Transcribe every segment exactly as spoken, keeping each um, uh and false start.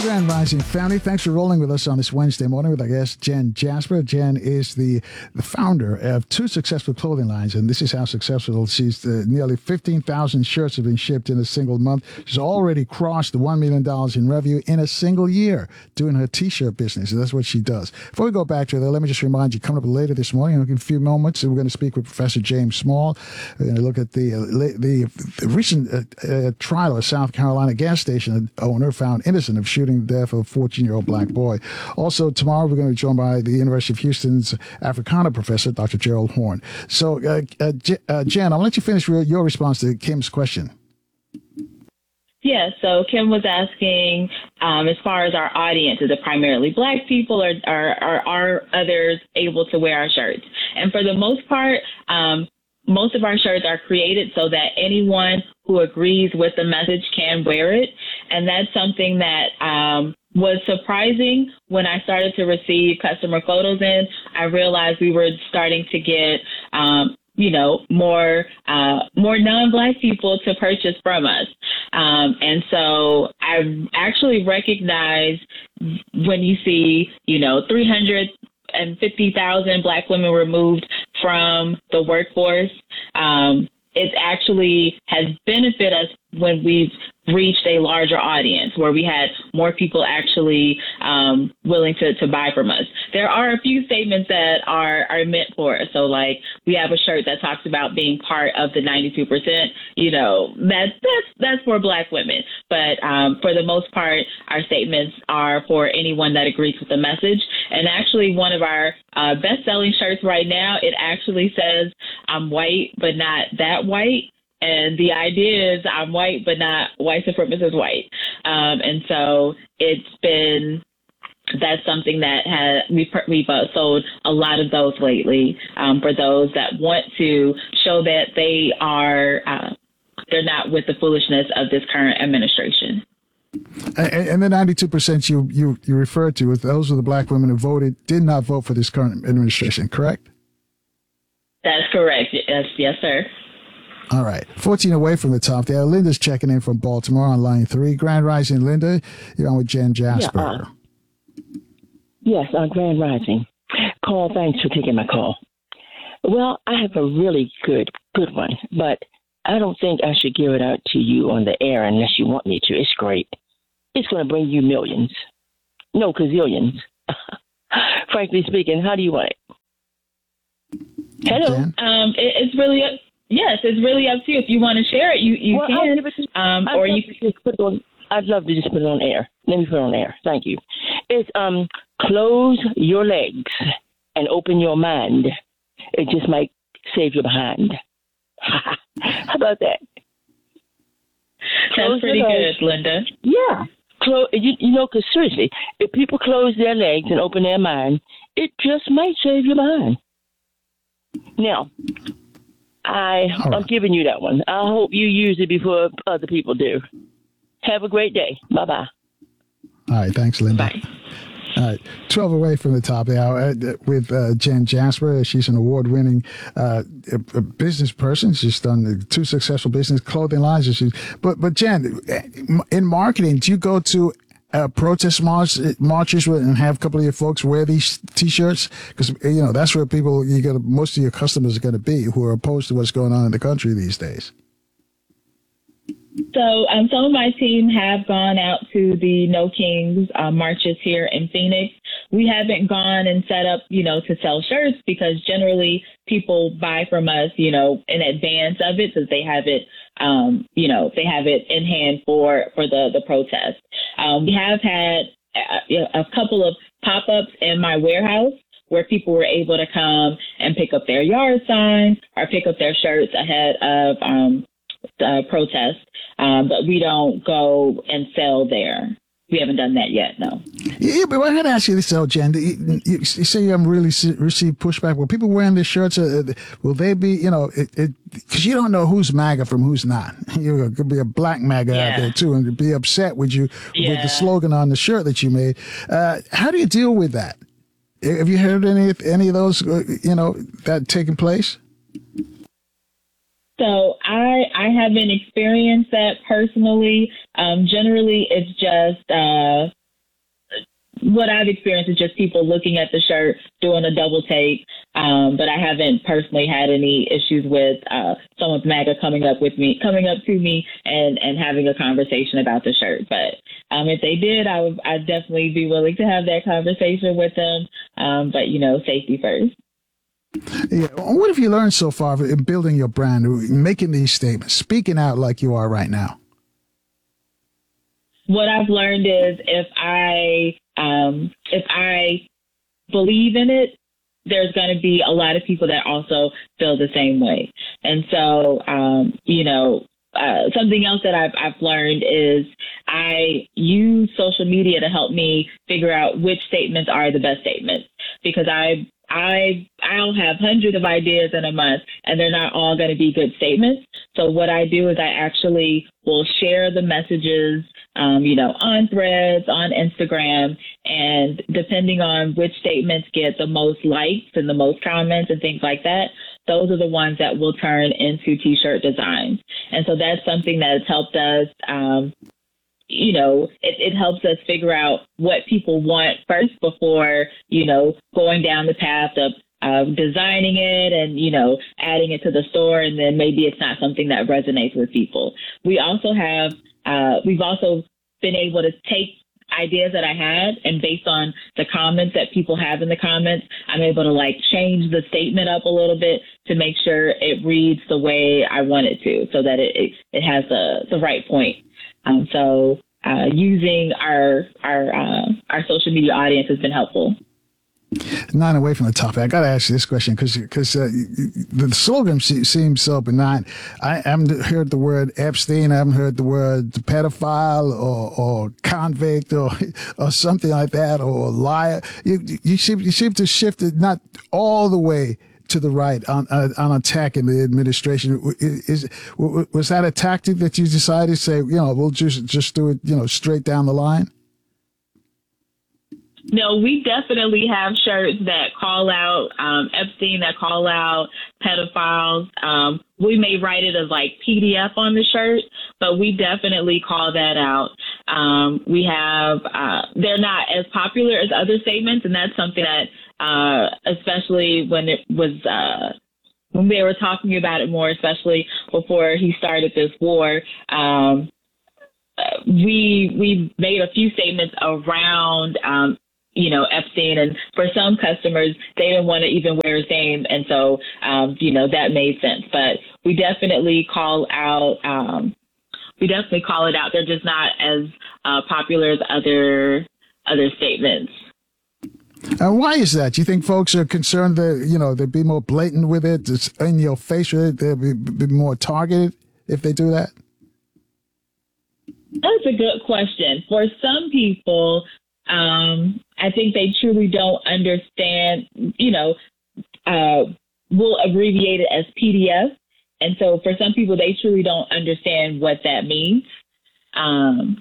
Grand Rising family, thanks for rolling with us on this Wednesday morning with our guest Jen Jasper. Jen is the, the founder of two successful clothing lines, and this is how successful she's. Uh, nearly fifteen thousand shirts have been shipped in a single month. She's already crossed the one million dollars in revenue in a single year doing her T-shirt business. And that's what she does. Before we go back to that, let me just remind you, coming up later this morning, in a few moments, we're going to speak with Professor James Small. We're going to look at the, uh, the, the recent uh, uh, trial of a South Carolina gas station owner found innocent of shooting the death of a fourteen-year-old black boy. Also, tomorrow we're going to be joined by the University of Houston's Africana professor, Doctor Gerald Horn. So, uh, uh, J- uh, Jen, I'll let you finish your, your response to Kim's question. Yeah, so Kim was asking, um, as far as our audience, is it primarily black people, or are, are, are others able to wear our shirts? And for the most part, um, most of our shirts are created so that anyone who agrees with the message can wear it. And that's something that um, was surprising when I started to receive customer photos in. I realized we were starting to get, um, you know, more uh, more non-black people to purchase from us. Um, and so I actually recognize when you see, you know, three hundred fifty thousand black women removed from the workforce, um, it actually has benefited us when we've reached a larger audience, where we had more people actually um, willing to, to buy from us. There are a few statements that are, are meant for us. So like we have a shirt that talks about being part of the ninety-two percent, you know, that's, that's, that's for black women. But um, for the most part, our statements are for anyone that agrees with the message. And actually one of our uh, best-selling shirts right now, it actually says, "I'm white, but not that white." And the idea is I'm white, but not white supremacist white. Um, and so it's been, that's something that has, we've, we've uh, sold a lot of those lately um, for those that want to show that they are, uh, they're not with the foolishness of this current administration. And, and the ninety-two percent you, you, you referred to, with those are the black women who voted, did not vote for this current administration, correct? That's correct. Yes, yes, sir. All right. fourteen away from the top there. Linda's checking in from Baltimore on line three. Grand Rising, Linda. You're on with Jen Jasper. Yeah, uh, yes, uh, Grand Rising. Call, thanks for taking my call. Well, I have a really good, good one, but I don't think I should give it out to you on the air unless you want me to. It's great. It's going to bring you millions. No, gazillions. Frankly speaking, how do you want it? Hello? Um, it, it's really... A- Yes, it's really up to you. If you want to share it, you, you well, can. To, um, or you just put it on, I'd love to just put it on air. Let me put it on air. Thank you. It's um, close your legs and open your mind. It just might save your behind. How about that? That's pretty good, Linda. Yeah. Close, you, you know, because seriously, if people close their legs and open their mind, it just might save your behind. Now, I, right. I'm giving you that one. I hope you use it before other people do. Have a great day. Bye-bye. All right. Thanks, Linda. Bye. All right. twelve away from the top of the hour with uh, Jen Jasper. She's an award-winning uh, a, a business person. She's done two successful business clothing lines. She's, but, but Jen, in marketing, do you go to Uh, protest march, marches and have a couple of your folks wear these T-shirts? Because, you know, that's where people, you got most of your customers are going to be who are opposed to what's going on in the country these days. So um, some of my team have gone out to the No Kings uh, marches here in Phoenix. We haven't gone and set up, you know, to sell shirts because generally people buy from us, you know, in advance of it because they have it, um, you know, they have it in hand for, for the, the protest. Um, we have had a, a couple of pop-ups in my warehouse where people were able to come and pick up their yard signs or pick up their shirts ahead of um, the protest. Um, but we don't go and sell there. We haven't done that yet, no. Yeah, but I got to ask you this, though, Jen. You, you, you say you haven't really see, received pushback. Will people wearing their shirts, uh, will they be, you know, because you don't know who's MAGA from who's not. You could be a black MAGA yeah. out there, too, and be upset with you yeah. with the slogan on the shirt that you made. Uh, how do you deal with that? Have you heard any, any of those, uh, you know, that taking place? So I I haven't experienced that personally. Um, generally, it's just uh, what I've experienced is just people looking at the shirt, doing a double take. Um, but I haven't personally had any issues with uh, someone's MAGA coming up with me, coming up to me and, and having a conversation about the shirt. But um, if they did, I would I'd definitely be willing to have that conversation with them. Um, but, you know, safety first. Yeah. What have you learned so far in building your brand, making these statements, speaking out like you are right now? What I've learned is if I um, if I believe in it, there's going to be a lot of people that also feel the same way. And so, um, you know, uh, something else that I've, I've learned is I use social media to help me figure out which statements are the best statements, because I I I'll have hundreds of ideas in a month and they're not all going to be good statements. So what I do is I actually will share the messages, um, you know, on Threads, on Instagram, and depending on which statements get the most likes and the most comments and things like that, those are the ones that will turn into T-shirt designs. And so that's something that has helped us, um, you know, it, it helps us figure out what people want first before, you know, going down the path of uh, designing it and, you know, adding it to the store. And then maybe it's not something that resonates with people. We also have, uh, we've also been able to take ideas that I had, and based on the comments that people have in the comments, I'm able to like change the statement up a little bit to make sure it reads the way I want it to, so that it, it, it has the, the right point. Um, so uh, using our our uh, our social media audience has been helpful. Not away from the topic, I got to ask you this question because because uh, the slogan seems so benign. I haven't heard the word Epstein. I haven't heard the word pedophile or, or convict or or something like that, or liar. You you seem you seem to shift it not all the way to the right on on attacking the administration. Is was that a tactic that you decided to say, you know, we'll just just do it, you know, straight down the line? No, we definitely have shirts that call out um, Epstein, that call out pedophiles. Um, we may write it as like P D F on the shirt, but we definitely call that out. Um, we have, uh, they're not as popular as other statements, and that's something that, uh, especially when it was, uh, when they were talking about it more, especially before he started this war, um, we we made a few statements around, um, you know, Epstein, and for some customers, they didn't want to even wear his name, and so, um, you know, that made sense. But we definitely call out, um, we definitely call it out. They're just not as uh, popular as other other statements. And why is that? Do you think folks are concerned that, you know, they'd be more blatant with it, it's in your face with it, they'd be, be more targeted if they do that? That's a good question. For some people, um, I think they truly don't understand, you know, uh, we'll abbreviate it as P D F. And so for some people, they truly don't understand what that means. Um,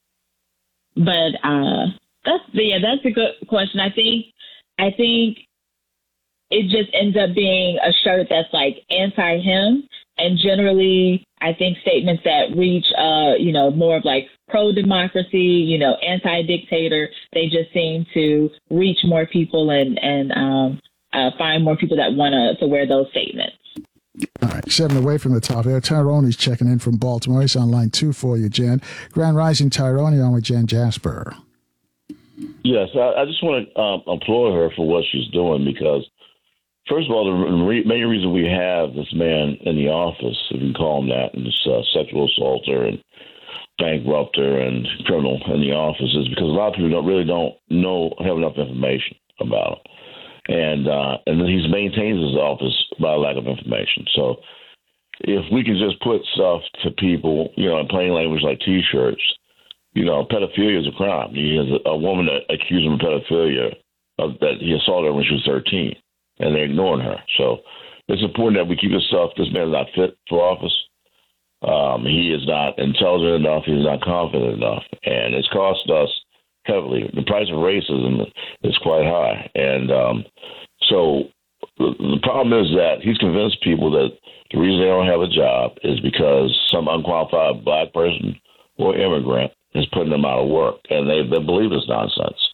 but uh, that's, yeah, that's a good question. I think, I think it just ends up being a shirt that's like anti him. And generally, I think statements that reach, uh, you know, more of like pro-democracy, you know, anti-dictator, they just seem to reach more people and, and um, uh, find more people that want to to wear those statements. All right, seven away from the top here. Tyrone's checking in from Baltimore. He's on line two for you, Jen. Grand Rising, Tyrone, on with Jen Jasper. Yes, I, I just want to um, applaud her for what she's doing, because first of all, the re- main reason we have this man in the office, if you can call him that, and this uh, sexual assaulter and bankrupter and criminal in the office, is because a lot of people don't really don't know, have enough information about him. And uh, and then he's maintains his office by lack of information. So if we can just put stuff to people, you know, in plain language like T-shirts, you know, pedophilia is a crime. He has a, a woman that accused him of pedophilia, of, that he assaulted her when she was thirteen. And they're ignoring her. So it's important that we keep this stuff. This man is not fit for office. Um, he is not intelligent enough. He's not confident enough. And it's cost us heavily. The price of racism is quite high. And um, so the, the problem is that he's convinced people that the reason they don't have a job is because some unqualified black person or immigrant is putting them out of work. And they, they believe this nonsense.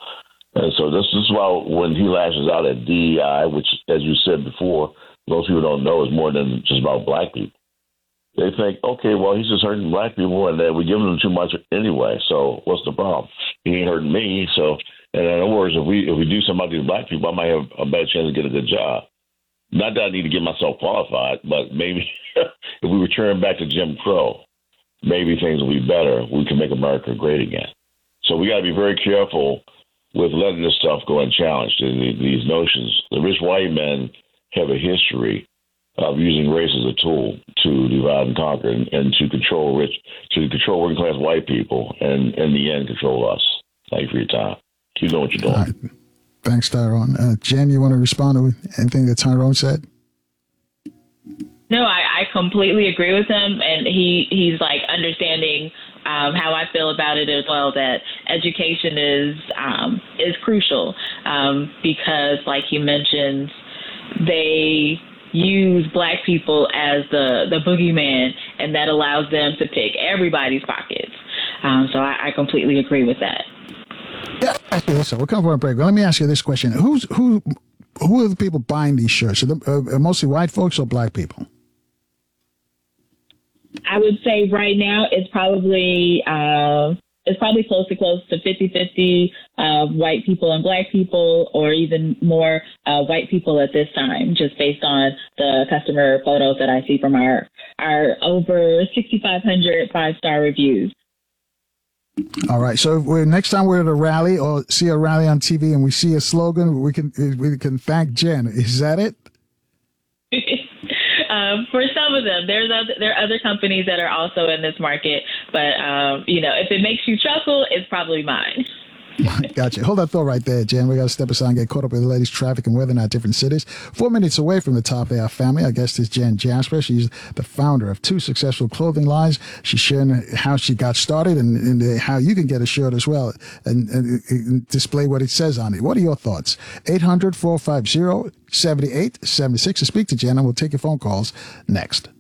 And so this, this is why when he lashes out at D E I, which, as you said before, most people don't know is more than just about black people. They think, okay, well, he's just hurting black people, and then we're giving them too much anyway. So what's the problem? He ain't hurting me. So, and in other words, if we if we do something to black people, I might have a better chance to get a good job. Not that I need to get myself qualified, but maybe if we return back to Jim Crow, maybe things will be better. We can make America great again. So we got to be very careful with letting this stuff go unchallenged. And these notions, the rich white men have a history of using race as a tool to divide and conquer and, and to control rich, to control working class white people, and in the end, control us. Thank you for your time. Keep doing what you're doing. All right. Thanks, Tyrone. Uh, Jen, you want to respond to anything that Tyrone said? No, I, I completely agree with him, and he, he's like understanding um, how I feel about it as well. That education is um, is crucial um, because, like he mentions, they use black people as the, the boogeyman, and that allows them to pick everybody's pockets. Um, so I, I completely agree with that. Yeah, so we'll come for a break. Well, let me ask you this question: Who's who? Who are the people buying these shirts? Are they uh, mostly white folks or black people? I would say right now it's probably uh, it's probably close to close to fifty-fifty uh, white people and black people, or even more uh, white people at this time, just based on the customer photos that I see from our our over sixty-five hundred five-star reviews. All right. So if we're, next time we're at a rally or see a rally on T V and we see a slogan, we can we can thank Jen. Is that it? um, for some of them, there's other, there are other companies that are also in this market, but um, you know, if it makes you chuckle, it's probably mine. Gotcha. Hold that thought right there, Jen. We got to step aside and get caught up with the latest traffic and weather in our different cities. Four minutes away from the top of our family, our guest is Jen Jasper. She's the founder of two successful clothing lines. She's sharing how she got started and, and how you can get a shirt as well and, and, and display what it says on it. What are your thoughts? eight hundred, four five zero, seven eight seven six to speak to Jen, and we'll take your phone calls next.